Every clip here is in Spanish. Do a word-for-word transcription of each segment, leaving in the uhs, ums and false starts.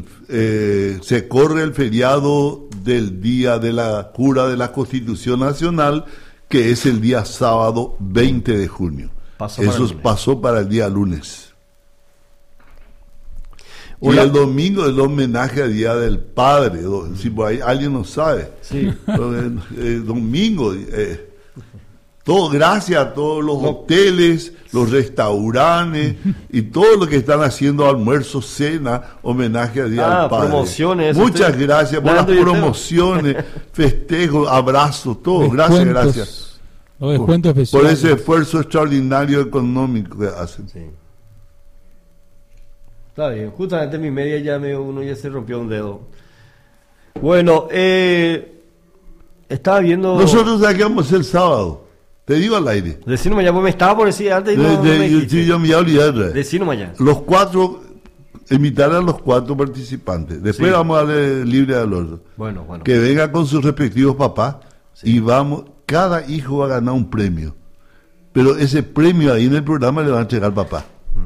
eh, se corre el feriado del día de la cura de la Constitución Nacional, que es el día sábado veinte de junio. Pasó Eso para pasó para el día lunes. Hola. Y el domingo el homenaje al Día del Padre. do- Si por ahí alguien no sabe. Sí. El, el domingo. eh, todo gracias a todos los No. hoteles, los restaurantes y todo lo que están haciendo almuerzo, cena, homenaje al Día Ah, del Padre. promociones, Muchas usted- gracias por las Nando y usted. promociones, festejos, abrazos, todo. Gracias, Descuentos, gracias. Los descuentos Por especiales. ese esfuerzo extraordinario económico que hacen. Sí. Está bien, justamente en mi media ya me, uno ya se rompió un dedo. Bueno, eh, estaba viendo... Nosotros aquí vamos a hacer el sábado. Te digo al aire. Decirme ya, pues me estaba por decir antes y no, De- no de- me yo, dijiste. sí, yo me iba a olvidar. Decirme ya. Los cuatro, invitar a los cuatro participantes. Después Sí. vamos a darle libre al orden. Bueno, bueno. Que vengan con sus respectivos papás y vamos, cada hijo va a ganar un premio. Pero ese premio ahí en el programa le van a entregar al papá.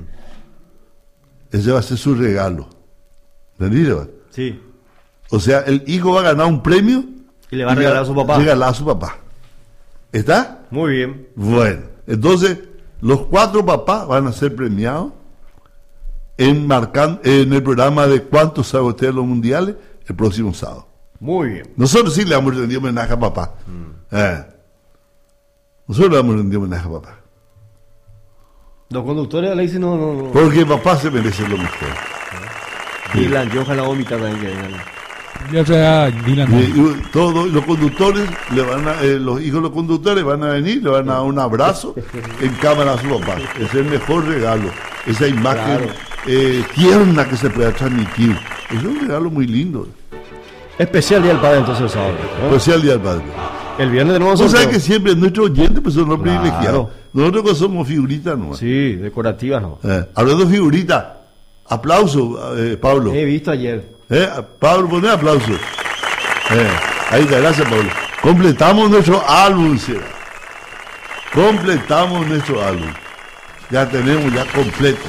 Ese va a ser su regalo. ¿Entendido? Sí. O sea, el hijo va a ganar un premio Y le va a regalar a su papá. Regalar a su papá. ¿Está? Muy bien. Bueno, entonces los cuatro papás van a ser premiados en, marcan, en el programa de ¿Cuántos sabe usted de los mundiales? El próximo sábado. Muy bien. Nosotros sí le hemos rendido homenaje a papá. Eh. Nosotros le hemos rendido homenaje a papá. Los conductores le dicen no, no, no. Porque papá se merece lo mejor. Dylan, yo ojalá vomitar también que vengan. Ya trae Dylan. Y, y todos los conductores, le van a, eh, los hijos de los conductores van a venir, le van a dar un abrazo en cámara a su papá. Es el mejor regalo. Esa imagen Claro. eh, tierna que se pueda transmitir. Es un regalo muy lindo. Especial Día del Padre entonces el sábado. ¿no? Especial Día del Padre. El viernes tenemos Vos sabés sorteo. que siempre nuestros oyentes pues, son los Claro. privilegiados. Nosotros que somos figuritas nomás. Sí, decorativas no. Eh, hablando de figuritas, aplauso, eh, Pablo. He visto ayer. Eh, Pablo, poné aplauso. Eh, ahí está, gracias, Pablo. Completamos nuestro álbum, ¿sí? Completamos nuestro álbum. Ya tenemos ya completo.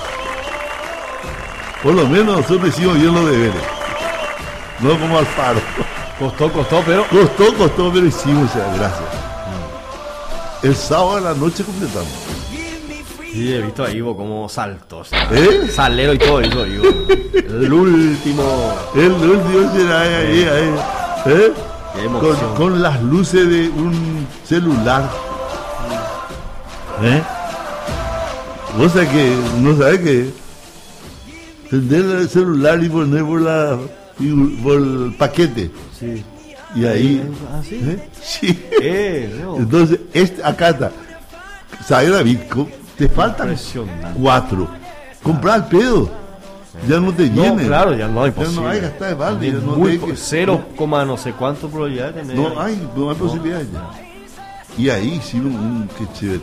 Por lo menos nosotros hicimos bien los deberes. No como Alfaro. Costó, costó, pero... Costó, costó, pero hicimos, o sea, gracias. El sábado a la noche completamos. Sí, he visto a Ivo como saltos. ¿Eh? Salero y todo eso, Ivo. El último. El último será ahí, ahí, ahí. ¿Eh? Qué emoción. Con, con las luces de un celular. ¿Eh? Vos sabés que, no sabés que prender el celular y poner por la y por el paquete. Sí. Y ahí. Ah, sí. ¿eh? Sí. Eh, no. Entonces, este, acá está. ¿Sabes, David? Co- Te faltan Impresionante. cuatro. Comprar el pedo. Ya no te No, llenes. claro, ya no hay Ya posible. no hay gastar de balde. ya no Muy hay po- que- cero coma no sé cuánto probabilidad de tener. No hay, no hay posibilidad ya. Y ahí sí, un, un- qué chévere.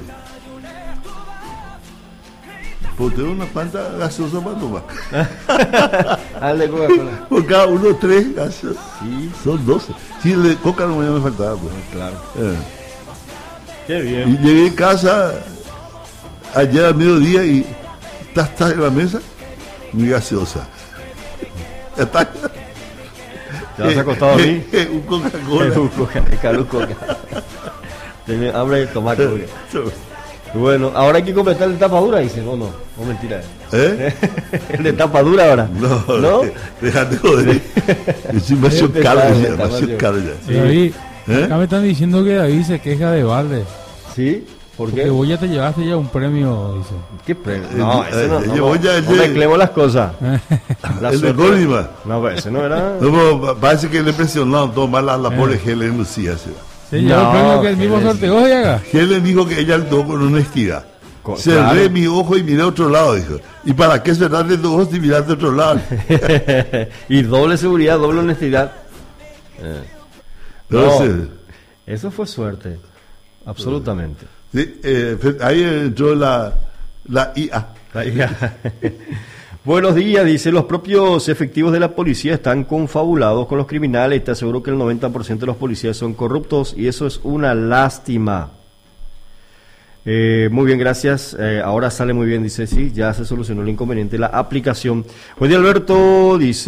Pues tengo una planta gaseosa para tomar. Dale Coca-Cola. Por cada uno, tres gaseosas. Sí, Son doce. Sí, el de coca no me faltaba. Pues. claro. Eh. Qué Y bien. llegué a casa ayer al mediodía y está, está en la mesa, muy gaseosa. Ya está. ¿Te has acostado a mí? Un Coca-Cola. Un Coca, Carlos Coca. Tiene hambre de tomar Coca. Bueno, ahora hay que completar el de tapa dura, dice. No, no, no mentira. ¿Eh? El de tapa dura ahora. No, ¿No? déjate joder. Es demasiado Está caro bien, ya, está demasiado bien. caro ya. Sí. David, ¿Eh? acá me están diciendo que David se queja de balde. ¿Sí? ¿Por Porque qué? vos ya te llevaste ya un premio, dice. ¿Qué premio? No, Eh, ese no. eh, No, yo no, ya- no ya- mezclemos las cosas. La El de suerte- Colima. No, pues ese no era. No, pero parece que le presionaron tomar la, la pobre Helen Lucía. ¿sí? Se llevó No, el premio que el mismo qué sorteó, llega. Helen dijo que ella actuó con honestidad. Co- Cerré claro. mi ojo y miré a otro lado, dijo. ¿Y para qué cerrarle tu ojo si miraste a otro lado? Y doble seguridad, doble honestidad. Eh, Entonces, no, eso fue suerte. Absolutamente. sí, eh, ahí entró la, la I A. Buenos días, dice, los propios efectivos de la policía están confabulados con los criminales. Te aseguro que el noventa por ciento de los policías son corruptos y eso es una lástima. Eh, muy bien, gracias. Eh, ahora sale muy bien, dice, sí, ya se solucionó el inconveniente, la aplicación. Buen día, Alberto, dice.